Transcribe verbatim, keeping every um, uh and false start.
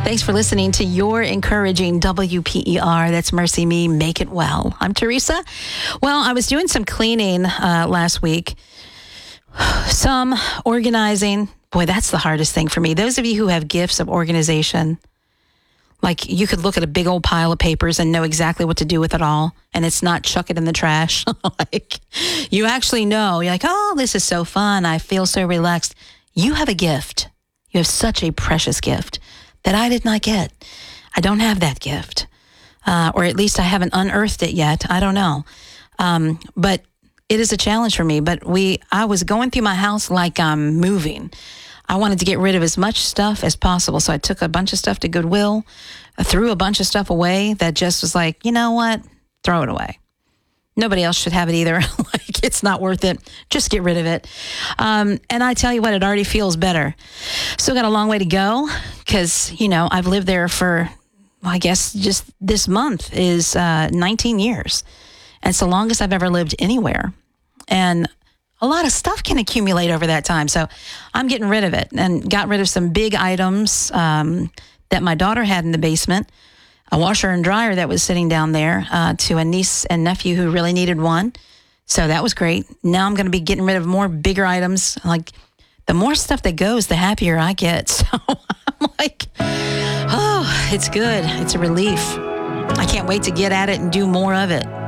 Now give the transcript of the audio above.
Thanks for listening to your encouraging W P E R. That's Mercy Me, Make It Well. I'm Teresa. Well, I was doing some cleaning uh, last week, some organizing. Boy, that's the hardest thing for me. Those of you who have gifts of organization, like you could look at a big old pile of papers and know exactly what to do with it all, and it's not chuck it in the trash. Like you actually know. You're like, oh, this is so fun. I feel so relaxed. You have a gift. You have such a precious gift that I did not get. I don't have that gift. Uh, or at least I haven't unearthed it yet. I don't know. Um, but it is a challenge for me. But we, I was going through my house like I'm moving. I wanted to get rid of as much stuff as possible. So I took a bunch of stuff to Goodwill, I threw a bunch of stuff away that just was like, you know what? Throw it away. Nobody else should have it either. Like, it's not worth it. Just get rid of it. Um, and I tell you what, it already feels better. Still got a long way to go because, you know, I've lived there for, well, I guess just this month is uh, nineteen years. And it's the longest I've ever lived anywhere. And a lot of stuff can accumulate over that time. So I'm getting rid of it and got rid of some big items um, that my daughter had in the basement. A washer and dryer that was sitting down there uh, to a niece and nephew who really needed one. So that was great. Now I'm going to be getting rid of more bigger items. Like the more stuff that goes, the happier I get. So I'm like, oh, it's good. It's a relief. I can't wait to get at it and do more of it.